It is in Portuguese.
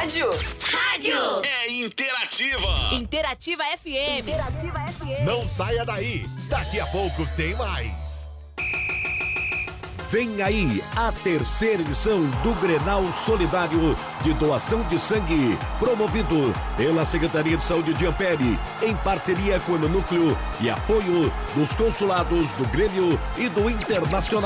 rádio? Rádio! É Interativa! Interativa FM. Interativa FM. Não saia daí, daqui a pouco tem mais. Vem aí a terceira edição do Grenal Solidário de Doação de Sangue, promovido pela Secretaria de Saúde de Ampere, em parceria com o Núcleo e apoio dos consulados do Grêmio e do Internacional.